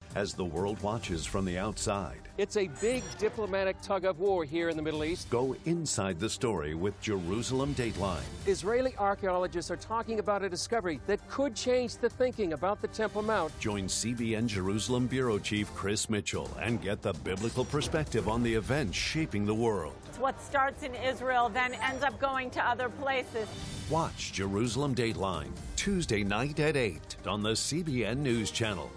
as the world watches from the outside. It's a big diplomatic tug-of-war here in the Middle East. Go inside the story with Jerusalem Dateline. Israeli archaeologists are talking about a discovery that could change the thinking about the Temple Mount. Join CBN Jerusalem Bureau Chief Chris Mitchell and get the biblical perspective on the events shaping the world. What starts in Israel then ends up going to other places. Watch Jerusalem Dateline, Tuesday night at 8 on the CBN News Channel.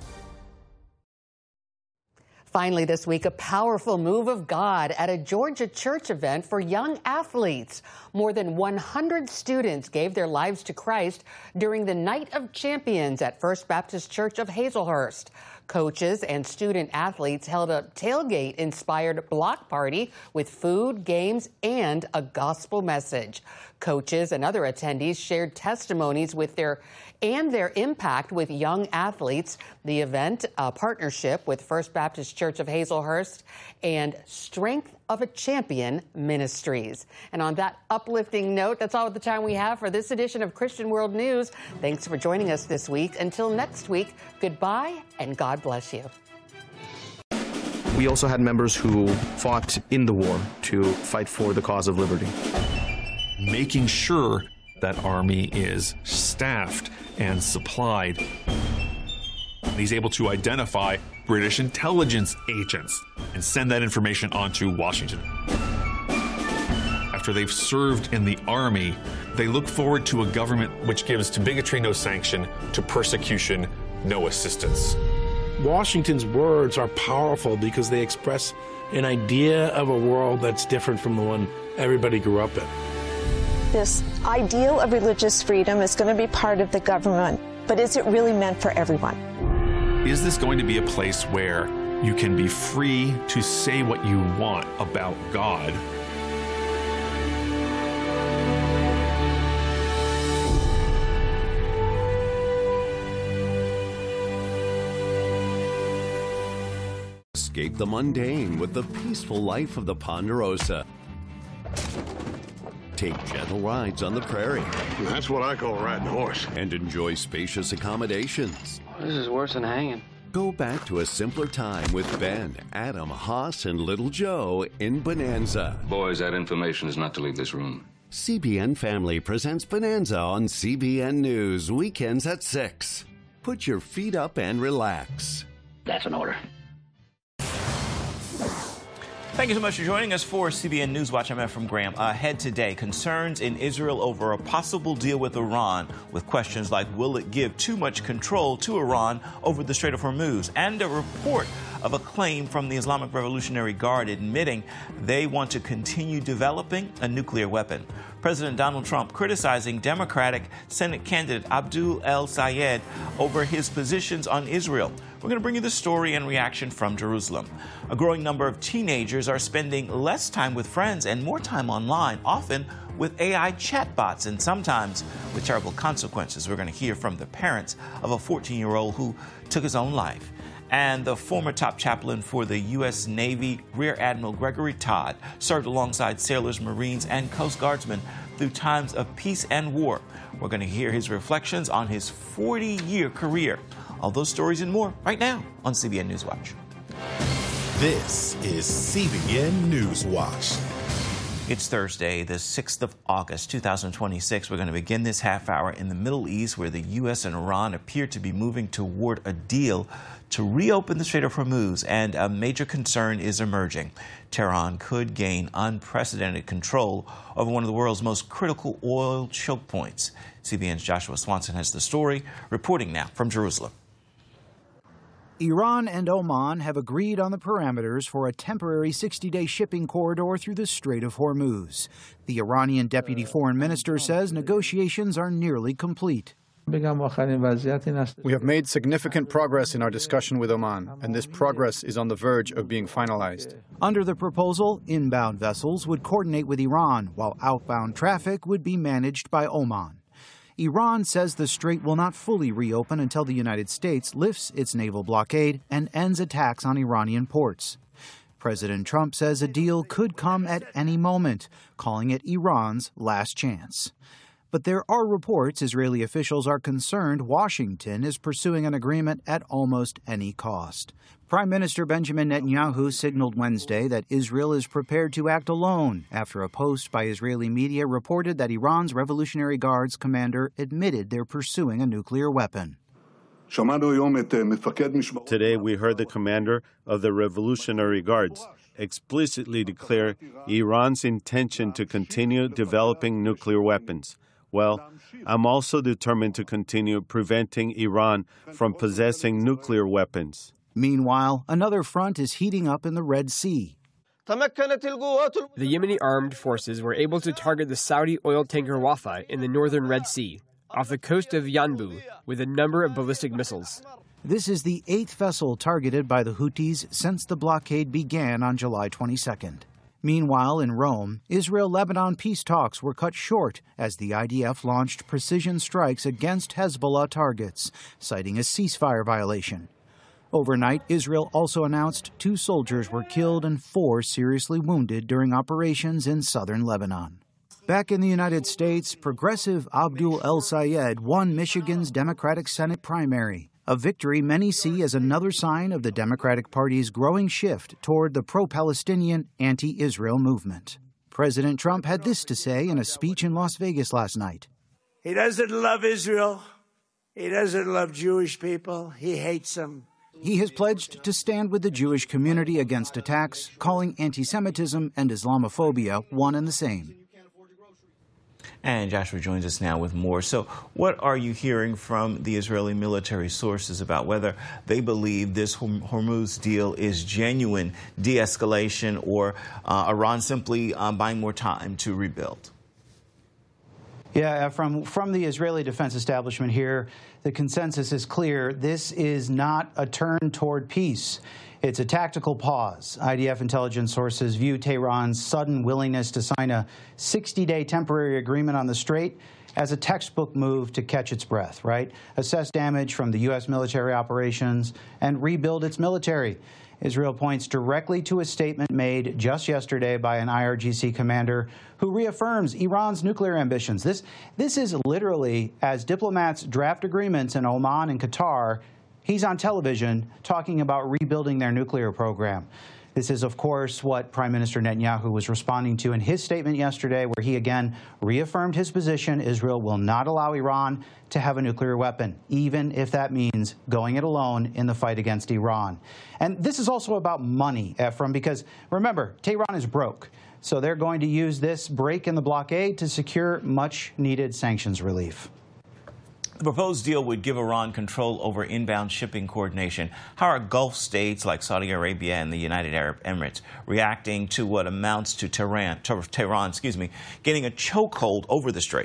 Finally this week, a powerful move of God at a Georgia church event for young athletes. More than 100 students gave their lives to Christ during the Night of Champions at First Baptist Church of Hazelhurst. Coaches and student athletes held a tailgate-inspired block party with food, games, and a gospel message. Coaches and other attendees shared testimonies with their impact with young athletes. The event, a partnership with First Baptist Church of Hazelhurst and Strength of a Champion Ministries. And on that uplifting note, that's all the time we have for this edition of Christian World News. Thanks for joining us this week. Until next week, goodbye and God bless you. We also had members who fought in the war to fight for the cause of liberty. Making sure that army is staffed and supplied. He's able to identify British intelligence agents and send that information on to Washington. After they've served in the army, they look forward to a government which gives to bigotry no sanction, to persecution no assistance. Washington's words are powerful because they express an idea of a world that's different from the one everybody grew up in. This ideal of religious freedom is going to be part of the government, but is it really meant for everyone? Is this going to be a place where you can be free to say what you want about God? Escape the mundane with the peaceful life of the Ponderosa. Take gentle rides on the prairie. That's what I call riding a horse. And enjoy spacious accommodations. This is worse than hanging. Go back to a simpler time with Ben, Adam, Haas, and Little Joe in Bonanza. Boys, that information is not to leave this room. CBN Family presents Bonanza on CBN News, weekends at 6. Put your feet up and relax. That's an order. Thank you so much for joining us for CBN Newswatch. I'm Ephraim Graham. Ahead today, concerns in Israel over a possible deal with Iran, with questions like, will it give too much control to Iran over the Strait of Hormuz? And a report of a claim from the Islamic Revolutionary Guard admitting they want to continue developing a nuclear weapon. President Donald Trump criticizing Democratic Senate candidate Abdul El-Sayed over his positions on Israel. We're going to bring you the story and reaction from Jerusalem. A growing number of teenagers are spending less time with friends and more time online, often with AI chatbots and sometimes with terrible consequences. We're going to hear from the parents of a 14-year-old who took his own life. And the former top chaplain for the U.S. Navy, Rear Admiral Gregory Todd, served alongside sailors, Marines, and Coast Guardsmen through times of peace and war. We're going to hear his reflections on his 40-year career. All those stories and more right now on CBN Newswatch. This is CBN Newswatch. It's Thursday, the 6th of August, 2026. We're going to begin this half hour in the Middle East, where the U.S. and Iran appear to be moving toward a deal to reopen the Strait of Hormuz, and a major concern is emerging. Tehran could gain unprecedented control over one of the world's most critical oil choke points. CBN's Joshua Swanson has the story, reporting now from Jerusalem. Iran and Oman have agreed on the parameters for a temporary 60-day shipping corridor through the Strait of Hormuz. The Iranian deputy foreign minister says negotiations are nearly complete. We have made significant progress in our discussion with Oman, and this progress is on the verge of being finalized. Under the proposal, inbound vessels would coordinate with Iran, while outbound traffic would be managed by Oman. Iran says the strait will not fully reopen until the United States lifts its naval blockade and ends attacks on Iranian ports. President Trump says a deal could come at any moment, calling it Iran's last chance. But there are reports Israeli officials are concerned Washington is pursuing an agreement at almost any cost. Prime Minister Benjamin Netanyahu signaled Wednesday that Israel is prepared to act alone after a post by Israeli media reported that Iran's Revolutionary Guards commander admitted they're pursuing a nuclear weapon. Today we heard the commander of the Revolutionary Guards explicitly declare Iran's intention to continue developing nuclear weapons. Well, I'm also determined to continue preventing Iran from possessing nuclear weapons. Meanwhile, another front is heating up in the Red Sea. The Yemeni armed forces were able to target the Saudi oil tanker Wafa in the northern Red Sea, off the coast of Yanbu, with a number of ballistic missiles. This is the 8th vessel targeted by the Houthis since the blockade began on July 22nd. Meanwhile, in Rome, Israel-Lebanon peace talks were cut short as the IDF launched precision strikes against Hezbollah targets, citing a ceasefire violation. Overnight, Israel also announced 2 soldiers were killed and 4 seriously wounded during operations in southern Lebanon. Back in the United States, progressive Abdul El-Sayed won Michigan's Democratic Senate primary, a victory many see as another sign of the Democratic Party's growing shift toward the pro-Palestinian, anti-Israel movement. President Trump had this to say in a speech in Las Vegas last night. He doesn't love Israel. He doesn't love Jewish people. He hates them. He has pledged to stand with the Jewish community against attacks, calling anti-Semitism and Islamophobia one and the same. And Joshua joins us now with more. So what are you hearing from the Israeli military sources about whether they believe this Hormuz deal is genuine de-escalation or Iran simply buying more time to rebuild? Yeah, from the Israeli defense establishment here, the consensus is clear. This is not a turn toward peace. It's a tactical pause. IDF intelligence sources view Tehran's sudden willingness to sign a 60-day temporary agreement on the Strait as a textbook move to catch its breath, right? Assess damage from the U.S. military operations and rebuild its military. Israel points directly to a statement made just yesterday by an IRGC commander who reaffirms Iran's nuclear ambitions. This is literally, as diplomats draft agreements in Oman and Qatar, he's on television talking about rebuilding their nuclear program. This is, of course, what Prime Minister Netanyahu was responding to in his statement yesterday, where he again reaffirmed his position Israel will not allow Iran to have a nuclear weapon, even if that means going it alone in the fight against Iran. And this is also about money, Ephraim, because remember, Tehran is broke. So they're going to use this break in the blockade to secure much-needed sanctions relief. The proposed deal would give Iran control over inbound shipping coordination. How are Gulf states like Saudi Arabia and the United Arab Emirates reacting to what amounts to Tehran, getting a chokehold over the strait?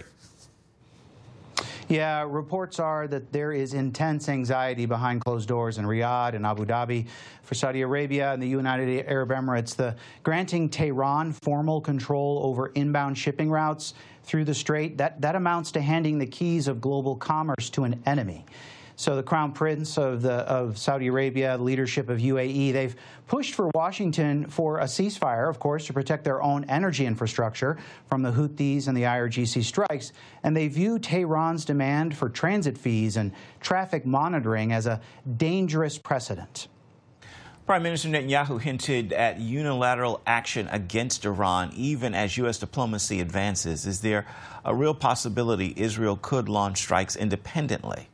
Yeah, reports are that there is intense anxiety behind closed doors in Riyadh and Abu Dhabi. For Saudi Arabia and the United Arab Emirates, the granting Tehran formal control over inbound shipping routes through the strait, that amounts to handing the keys of global commerce to an enemy. So the Crown Prince of Saudi Arabia, the leadership of UAE, they've pushed for Washington for a ceasefire, of course, to protect their own energy infrastructure from the Houthis and the IRGC strikes. And they view Tehran's demand for transit fees and traffic monitoring as a dangerous precedent. Prime Minister Netanyahu hinted at unilateral action against Iran, even as U.S. diplomacy advances. Is there a real possibility Israel could launch strikes independently?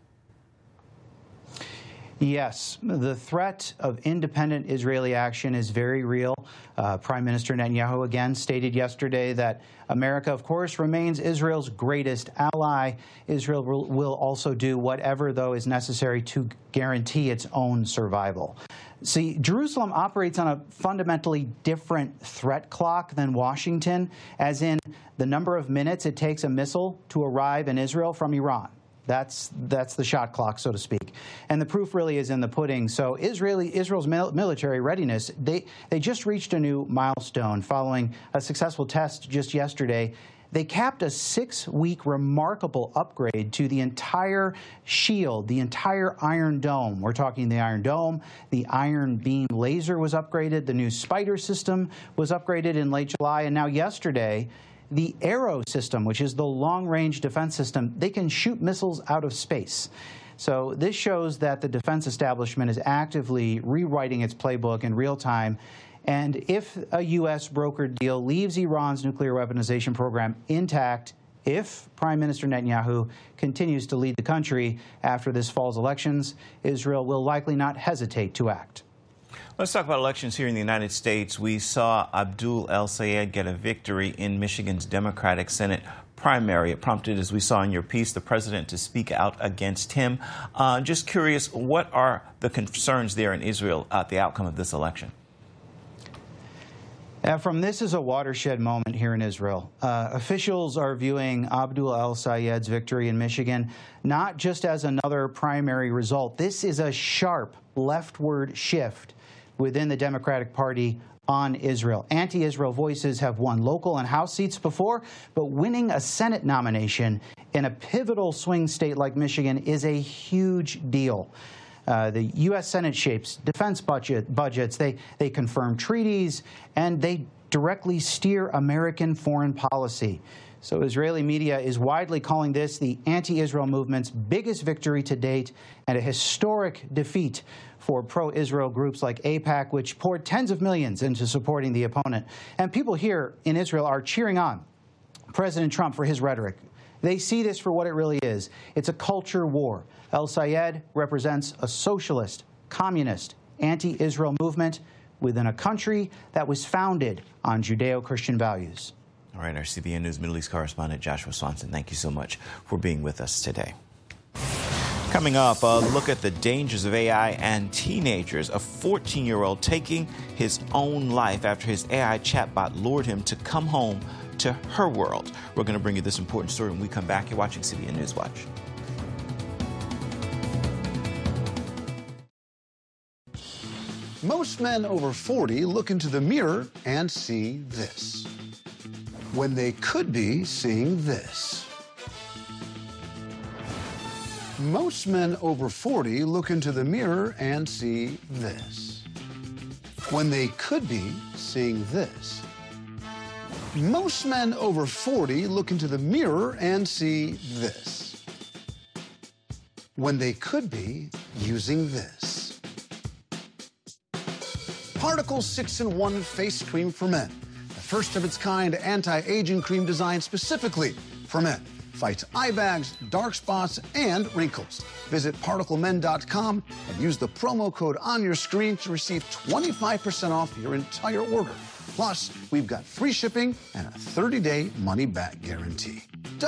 Yes, the threat of independent Israeli action is very real. Prime Minister Netanyahu again stated yesterday that America, of course, remains Israel's greatest ally. Israel will also do whatever, though, is necessary to guarantee its own survival. See, Jerusalem operates on a fundamentally different threat clock than Washington, as in the number of minutes it takes a missile to arrive in Israel from Iran. That's the shot clock, so to speak. And the proof really is in the pudding. So Israel's military readiness, they just reached a new milestone following a successful test just yesterday. They capped a 6-week remarkable upgrade to the entire shield, the entire Iron Dome. We're talking the Iron Dome, the Iron Beam laser was upgraded, the new Spider system was upgraded in late July, and now yesterday, the Arrow system, which is the long-range defense system, they can shoot missiles out of space. So this shows that the defense establishment is actively rewriting its playbook in real time. And if a U.S. brokered deal leaves Iran's nuclear weaponization program intact, if Prime Minister Netanyahu continues to lead the country after this fall's elections, Israel will likely not hesitate to act. Let's talk about elections here in the United States. We saw Abdul El-Sayed get a victory in Michigan's Democratic Senate primary. It prompted, as we saw in your piece, the president to speak out against him. Just curious, what are the concerns there in Israel at the outcome of this election? From this is a watershed moment here in Israel. Officials are viewing Abdul El-Sayed's victory in Michigan not just as another primary result. This is a sharp leftward shift within the Democratic Party on Israel. Anti-Israel voices have won local and House seats before, but winning a Senate nomination in a pivotal swing state like Michigan is a huge deal. The U.S. Senate shapes defense budgets, they confirm treaties, and they directly steer American foreign policy. So Israeli media is widely calling this the anti-Israel movement's biggest victory to date and a historic defeat for pro-Israel groups like AIPAC, which poured tens of millions into supporting the opponent. And people here in Israel are cheering on President Trump for his rhetoric. They see this for what it really is. It's a culture war. El-Sayed represents a socialist, communist, anti-Israel movement within a country that was founded on Judeo-Christian values. All right, our CBN News Middle East correspondent Joshua Swanson, thank you so much for being with us today. Coming up, a look at the dangers of AI and teenagers. A 14-year-old taking his own life after his AI chatbot lured him to come home to her world. We're going to bring you this important story when we come back. You're watching CBN News Watch. Most men over 40 look into the mirror and see this, when they could be seeing this. Most men over 40 look into the mirror and see this, when they could be seeing this. Most men over 40 look into the mirror and see this, when they could be using this. Particle 6-in-1 Face Cream for Men, the first of its kind anti-aging cream designed specifically for men. Fights eye bags, dark spots, and wrinkles. Visit ParticleMen.com and use the promo code on your screen to receive 25% off your entire order. Plus, we've got free shipping and a 30-day money-back guarantee.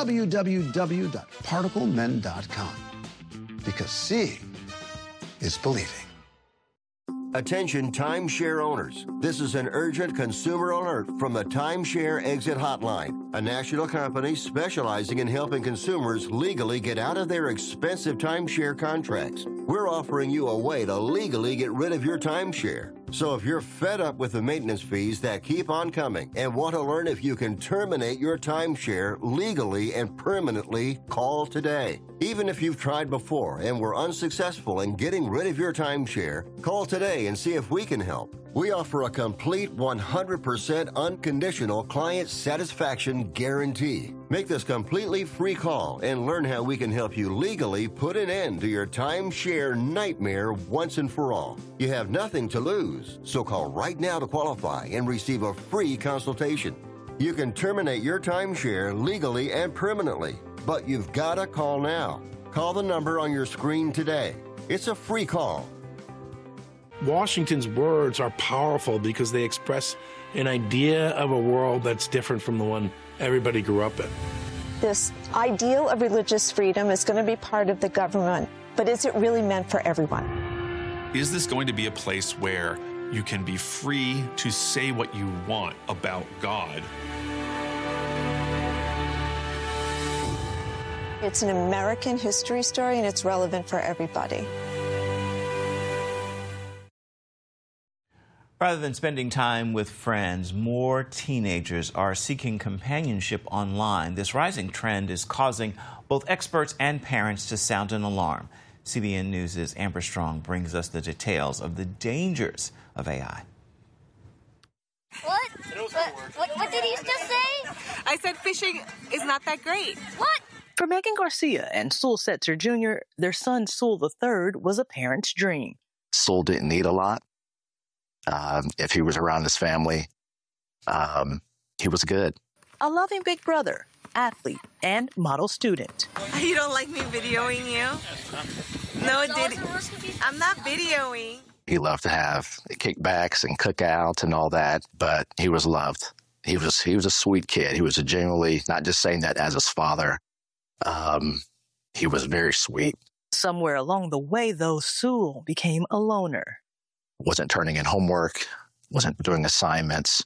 www.ParticleMen.com. Because seeing is believing. Attention timeshare owners. This is an urgent consumer alert from the Timeshare Exit Hotline, a national company specializing in helping consumers legally get out of their expensive timeshare contracts. We're offering you a way to legally get rid of your timeshare. So if you're fed up with the maintenance fees that keep on coming and want to learn if you can terminate your timeshare legally and permanently, call today. Even if you've tried before and were unsuccessful in getting rid of your timeshare, call today and see if we can help. We offer a complete 100% unconditional client satisfaction guarantee. Make this completely free call and learn how we can help you legally put an end to your timeshare nightmare once and for all. You have nothing to lose, so call right now to qualify and receive a free consultation. You can terminate your timeshare legally and permanently, but you've got to call now. Call the number on your screen today. It's a free call. Washington's words are powerful because they express an idea of a world that's different from the one everybody grew up in. This ideal of religious freedom is going to be part of the government, but is it really meant for everyone? Is this going to be a place where you can be free to say what you want about God? It's an American history story, and it's relevant for everybody. Rather than spending time with friends, more teenagers are seeking companionship online. This rising trend is causing both experts and parents to sound an alarm. CBN News' Amber Strong brings us the details of the dangers of AI. What did he just say? I said fishing is not that great. What? For Megan Garcia and Sewell Setzer Jr., their son Sewell III was a parent's dream. Sewell didn't need a lot. If he was around his family, he was good. A loving big brother, athlete, and model student. You don't like me videoing you? No, it didn't. I'm not videoing. He loved to have kickbacks and cookouts and all that, but he was loved. He was a sweet kid. He was genuinely, not just saying that as his father, he was very sweet. Somewhere along the way, though, Sewell became a loner. Wasn't turning in homework, wasn't doing assignments.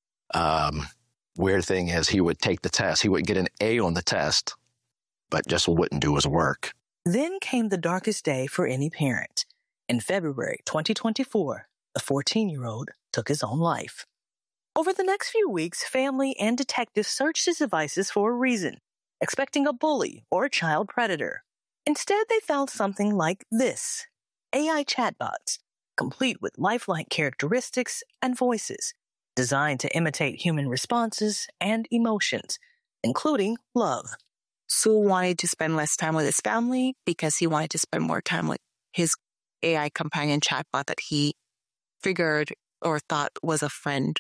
Weird thing is he would take the test. He would get an A on the test, but just wouldn't do his work. Then came the darkest day for any parent. In February 2024, the 14-year-old took his own life. Over the next few weeks, family and detectives searched his devices for a reason, expecting a bully or a child predator. Instead, they found something like this: AI chatbots, complete with lifelike characteristics and voices, designed to imitate human responses and emotions, including love. Sewell wanted to spend less time with his family because he wanted to spend more time with his AI companion chatbot that he figured or thought was a friend,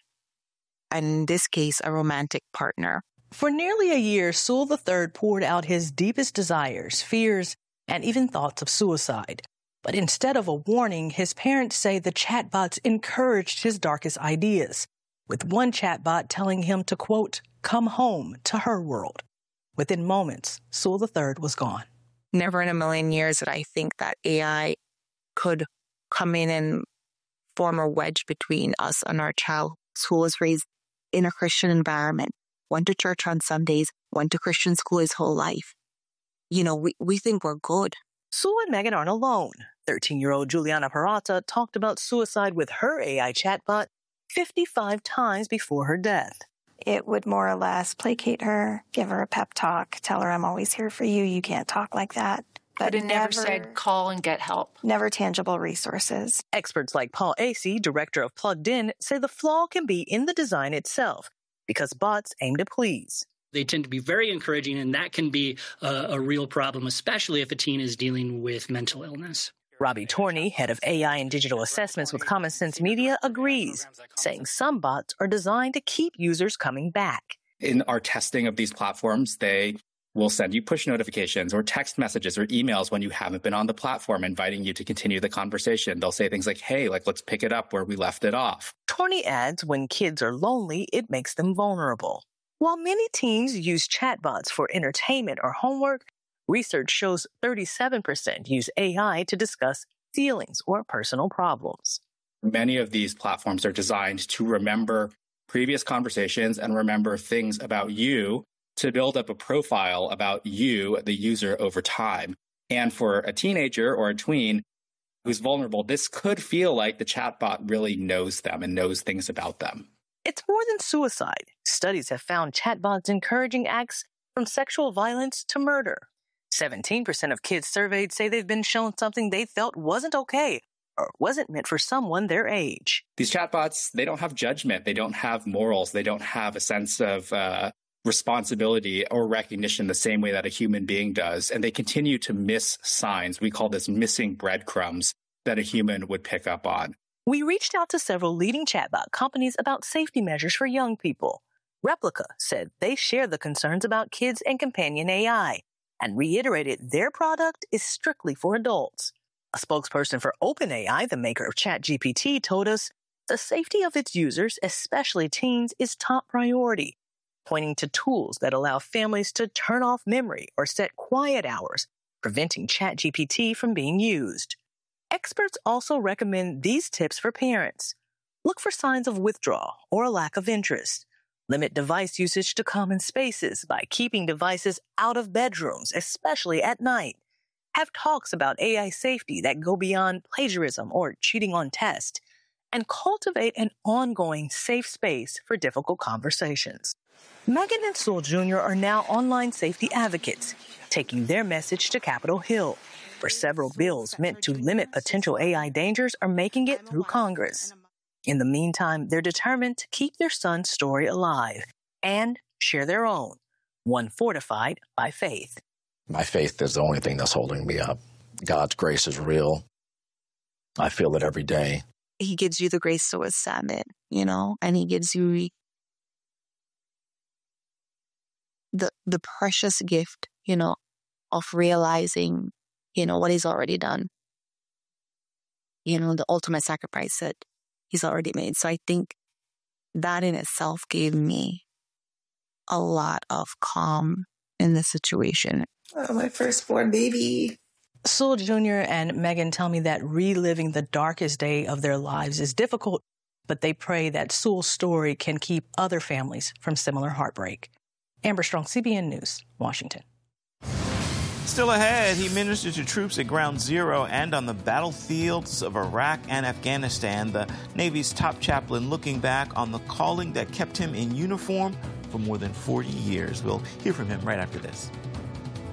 and in this case, a romantic partner. For nearly a year, Sewell III poured out his deepest desires, fears, and even thoughts of suicide. But instead of a warning, his parents say the chatbots encouraged his darkest ideas, with one chatbot telling him to, quote, come home to her world. Within moments, Sewell III was gone. Never in a million years did I think that AI could come in and form a wedge between us and our child. Sewell was raised in a Christian environment, went to church on Sundays, went to Christian school his whole life. You know, we think we're good. Sewell and Megan aren't alone. 13-year-old Juliana Peralta talked about suicide with her AI chatbot 55 times before her death. It would more or less placate her, give her a pep talk, tell her I'm always here for you, you can't talk like that. But it never said call and get help. Never tangible resources. Experts like Paul Acey, director of Plugged In, say the flaw can be in the design itself because bots aim to please. They tend to be very encouraging, and that can be a real problem, especially if a teen is dealing with mental illness. Robbie Torney, head of AI and digital assessments with Common Sense Media, agrees, saying some bots are designed to keep users coming back. In our testing of these platforms, they will send you push notifications or text messages or emails when you haven't been on the platform, inviting you to continue the conversation. They'll say things like, hey, let's pick it up where we left it off. Torney adds when kids are lonely, it makes them vulnerable. While many teens use chatbots for entertainment or homework, research shows 37% use AI to discuss feelings or personal problems. Many of these platforms are designed to remember previous conversations and remember things about you to build up a profile about you, the user, over time. And for a teenager or a tween who's vulnerable, this could feel like the chatbot really knows them and knows things about them. It's more than suicide. Studies have found chatbots encouraging acts from sexual violence to murder. 17% of kids surveyed say they've been shown something they felt wasn't okay or wasn't meant for someone their age. These chatbots, they don't have judgment. They don't have morals. They don't have a sense of responsibility or recognition the same way that a human being does. And they continue to miss signs. We call this missing breadcrumbs that a human would pick up on. We reached out to several leading chatbot companies about safety measures for young people. Replica said they share the concerns about kids and companion AI and reiterated their product is strictly for adults. A spokesperson for OpenAI, the maker of ChatGPT, told us the safety of its users, especially teens, is top priority, pointing to tools that allow families to turn off memory or set quiet hours, preventing ChatGPT from being used. Experts also recommend these tips for parents. Look for signs of withdrawal or a lack of interest. Limit device usage to common spaces by keeping devices out of bedrooms, especially at night. Have talks about AI safety that go beyond plagiarism or cheating on tests. And cultivate an ongoing safe space for difficult conversations. Megan and Sewell Jr. are now online safety advocates, taking their message to Capitol Hill, where several bills meant to limit potential AI dangers are making it through Congress. In the meantime, they're determined to keep their son's story alive and share their own, one fortified by faith. My faith is the only thing that's holding me up. God's grace is real. I feel it every day. He gives you the grace to withstand it, and he gives you the precious gift, of realizing, what he's already done. The ultimate sacrifice that he's already made. So I think that in itself gave me a lot of calm in the situation. Oh, my firstborn baby. Sewell Jr. and Megan tell me that reliving the darkest day of their lives is difficult, but they pray that Sewell's story can keep other families from similar heartbreak. Amber Strong, CBN News, Washington. Still ahead, he ministered to troops at Ground Zero and on the battlefields of Iraq and Afghanistan. The Navy's top chaplain looking back on the calling that kept him in uniform for more than 40 years. We'll hear from him right after this.